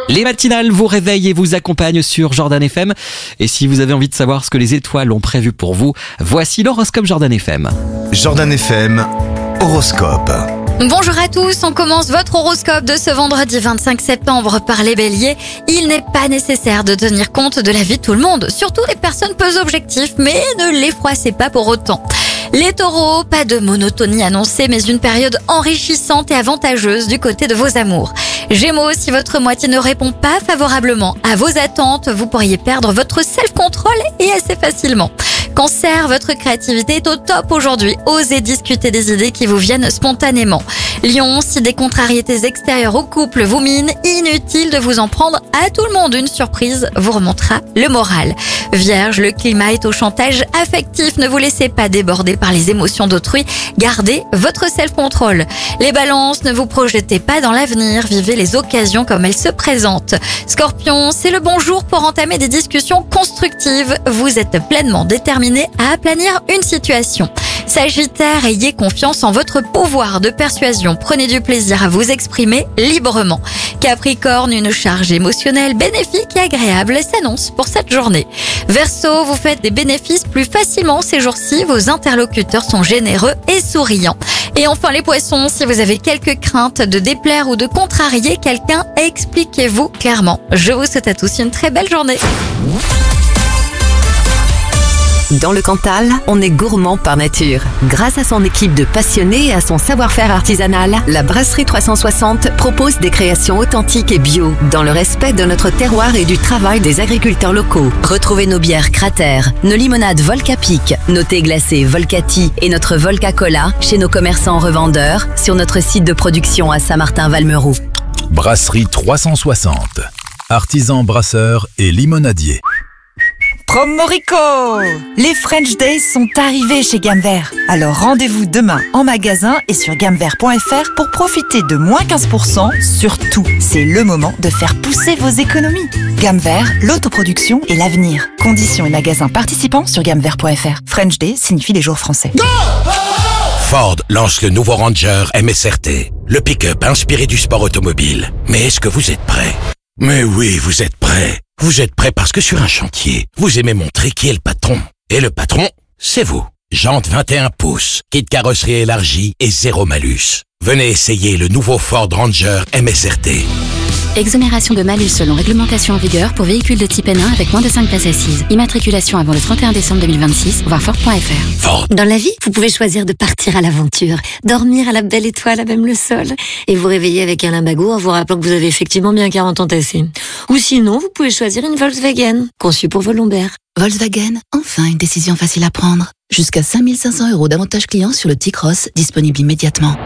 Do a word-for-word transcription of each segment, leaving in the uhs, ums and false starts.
Les matinales vous réveillent et vous accompagnent sur Jordan F M. Et si vous avez envie de savoir ce que les étoiles ont prévu pour vous, voici l'horoscope Jordan F M. Jordan F M, horoscope. Bonjour à tous, on commence votre horoscope de ce vendredi vingt-cinq septembre par les béliers. Il n'est pas nécessaire de tenir compte de la vie de tout le monde, surtout les personnes peu objectives, mais ne les froissez pas pour autant. Les taureaux, pas de monotonie annoncée, mais une période enrichissante et avantageuse du côté de vos amours. Gémeaux, si votre moitié ne répond pas favorablement à vos attentes, vous pourriez perdre votre self-control et assez facilement. Cancer, votre créativité est au top aujourd'hui. Osez discuter des idées qui vous viennent spontanément. Lion, si des contrariétés extérieures au couple vous minent, inutile de vous en prendre à tout le monde. Une surprise vous remontera le moral. Vierge, le climat est au chantage affectif. Ne vous laissez pas déborder par les émotions d'autrui. Gardez votre self-control. Les balances, ne vous projetez pas dans l'avenir. Vivez les occasions comme elles se présentent. Scorpion, c'est le bon jour pour entamer des discussions constructives. Vous êtes pleinement déterminé à aplanir une situation. Sagittaire, ayez confiance en votre pouvoir de persuasion. Prenez du plaisir à vous exprimer librement. Capricorne, une charge émotionnelle bénéfique et agréable s'annonce pour cette journée. Verseau, vous faites des bénéfices plus facilement ces jours-ci. Vos interlocuteurs sont généreux et souriants. Et enfin les poissons, si vous avez quelques craintes de déplaire ou de contrarier quelqu'un, expliquez-vous clairement. Je vous souhaite à tous une très belle journée. Dans le Cantal, on est gourmand par nature. Grâce à son équipe de passionnés et à son savoir-faire artisanal, la Brasserie trois cent soixante propose des créations authentiques et bio, dans le respect de notre terroir et du travail des agriculteurs locaux. Retrouvez nos bières Cratère, nos limonades Volca Peak, nos thés glacés Volcati et notre Volca Cola chez nos commerçants revendeurs sur notre site de production à Saint-Martin-Valmeroux. Brasserie trois cent soixante. Artisans brasseurs et limonadiers. Promorico! Les French Days sont arrivés chez Gamme Vert. Alors rendez-vous demain en magasin et sur gamme vert point f r pour profiter de moins quinze pour cent sur tout. C'est le moment de faire pousser vos économies. Gamme Vert, l'autoproduction et l'avenir. Conditions et magasins participants sur gamme vert point f r. French Day signifie les jours français. Go! Ford lance le nouveau Ranger M S R T, le pick-up inspiré du sport automobile. Mais est-ce que vous êtes prêts? Mais oui, vous êtes prêts. Vous êtes prêts parce que sur un chantier, vous aimez montrer qui est le patron. Et le patron, c'est vous. Jantes vingt et un pouces, kit carrosserie élargie et zéro malus. Venez essayer le nouveau Ford Ranger M S R T. Exonération de malus selon réglementation en vigueur pour véhicules de type N un avec moins de cinq places assises. Immatriculation avant le trente et un décembre deux mille vingt-six, voir Ford point f r. Ford. Dans la vie, vous pouvez choisir de partir à l'aventure, dormir à la belle étoile à même le sol, et vous réveiller avec un limbago en vous rappelant que vous avez effectivement bien quarante ans tassés. Ou sinon, vous pouvez choisir une Volkswagen, conçue pour vos lombaires. Volkswagen, enfin une décision facile à prendre. Jusqu'à cinq mille cinq cents euros d'avantages clients sur le T-Cross, disponible immédiatement.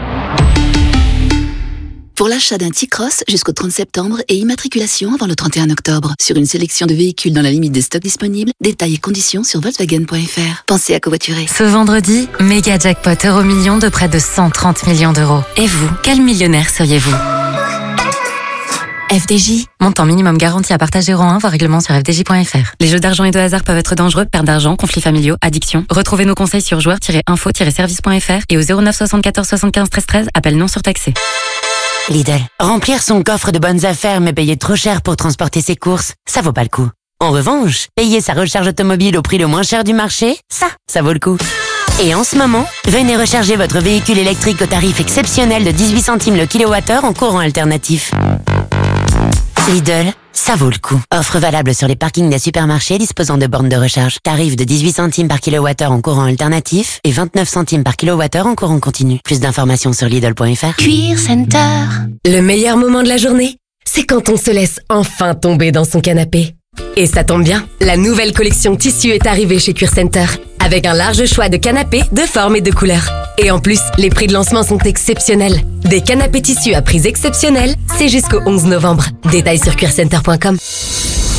Pour l'achat d'un T-Cross jusqu'au trente septembre et immatriculation avant le trente et un octobre. Sur une sélection de véhicules dans la limite des stocks disponibles, détails et conditions sur volkswagen point f r. Pensez à covoiturer. Ce vendredi, méga jackpot euro million de près de cent trente millions d'euros. Et vous, quel millionnaire seriez-vous? F D J. Montant minimum garanti à partager en un, voire règlement sur f d j point f r. Les jeux d'argent et de hasard peuvent être dangereux, perte d'argent, conflits familiaux, addiction. Retrouvez nos conseils sur joueurs tiret info tiret service point f r et au zéro neuf soixante-quatorze soixante-quinze treize treize, appel non surtaxé. Lidl. Remplir son coffre de bonnes affaires mais payer trop cher pour transporter ses courses, ça vaut pas le coup. En revanche, payer sa recharge automobile au prix le moins cher du marché, ça, ça vaut le coup. Et en ce moment, venez recharger votre véhicule électrique au tarif exceptionnel de dix-huit centimes le kilowattheure en courant alternatif. Lidl, ça vaut le coup. Offre valable sur les parkings des supermarchés disposant de bornes de recharge. Tarif de dix-huit centimes par kilowattheure en courant alternatif et vingt-neuf centimes par kilowattheure en courant continu. Plus d'informations sur Lidl point f r. Cuir Center. Le meilleur moment de la journée, c'est quand on se laisse enfin tomber dans son canapé. Et ça tombe bien, la nouvelle collection tissu est arrivée chez Cuir Center, avec un large choix de canapés de formes et de couleurs. Et en plus, les prix de lancement sont exceptionnels. Des canapés tissus à prix exceptionnels, c'est jusqu'au onze novembre. Détails sur cuir center point com.